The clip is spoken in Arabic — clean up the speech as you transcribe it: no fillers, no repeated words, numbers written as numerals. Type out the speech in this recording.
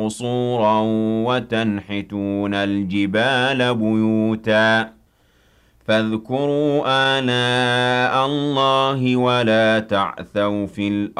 قُصُورًا وَتَنْحِتُونَ الْجِبَالَ بُيُوتًا فاذكروا آلاء الله ولا تعثوا في الأرض